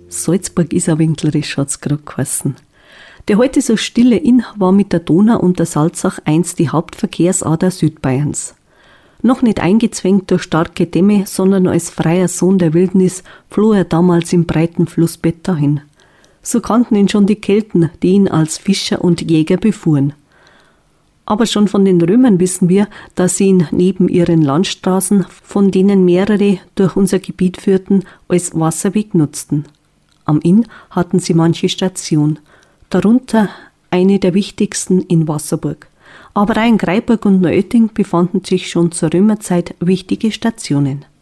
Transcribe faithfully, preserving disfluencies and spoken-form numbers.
Salzburg ist ein winklerisch, hat's gerade geheißen. Der heute so stille Inn war mit der Donau und der Salzach einst die Hauptverkehrsader Südbayerns. Noch nicht eingezwängt durch starke Dämme, sondern als freier Sohn der Wildnis floh er damals im breiten Flussbett dahin. So kannten ihn schon die Kelten, die ihn als Fischer und Jäger befuhren. Aber schon von den Römern wissen wir, dass sie ihn neben ihren Landstraßen, von denen mehrere durch unser Gebiet führten, als Wasserweg nutzten. Am Inn hatten sie manche Station, darunter eine der wichtigsten in Wasserburg. Aber auch in Greiburg und Neuötting befanden sich schon zur Römerzeit wichtige Stationen.